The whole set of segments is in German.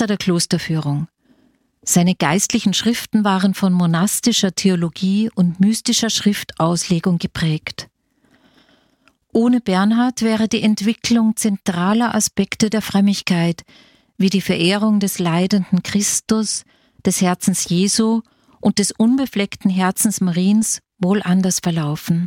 Meister der Klosterführung. Seine geistlichen Schriften waren von monastischer Theologie und mystischer Schriftauslegung geprägt. Ohne Bernhard wäre die Entwicklung zentraler Aspekte der Frömmigkeit, wie die Verehrung des leidenden Christus, des Herzens Jesu und des unbefleckten Herzens Mariens, wohl anders verlaufen.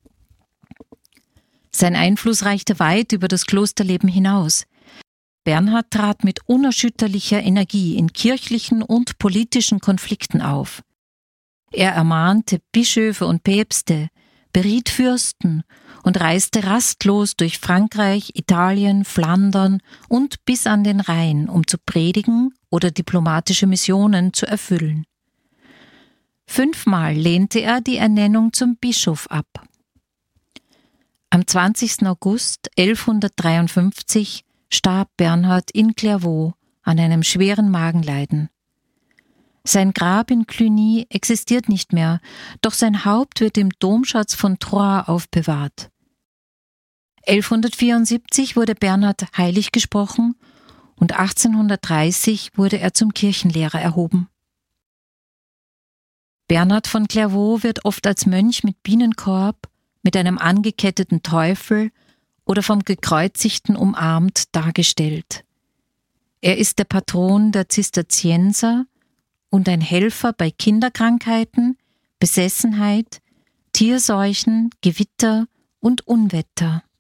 Sein Einfluss reichte weit über das Klosterleben hinaus. Bernhard trat mit unerschütterlicher Energie in kirchlichen und politischen Konflikten auf. Er ermahnte Bischöfe und Päpste, beriet Fürsten und reiste rastlos durch Frankreich, Italien, Flandern und bis an den Rhein, um zu predigen oder diplomatische Missionen zu erfüllen. 5-mal lehnte er die Ernennung zum Bischof ab. Am 20. August 1153 starb Bernhard in Clairvaux an einem schweren Magenleiden. Sein Grab in Cluny existiert nicht mehr, doch sein Haupt wird im Domschatz von Troyes aufbewahrt. 1174 wurde Bernhard heilig gesprochen und 1830 wurde er zum Kirchenlehrer erhoben. Bernhard von Clairvaux wird oft als Mönch mit Bienenkorb, mit einem angeketteten Teufel oder vom Gekreuzigten umarmt dargestellt. Er ist der Patron der Zisterzienser und ein Helfer bei Kinderkrankheiten, Besessenheit, Tierseuchen, Gewitter und Unwetter.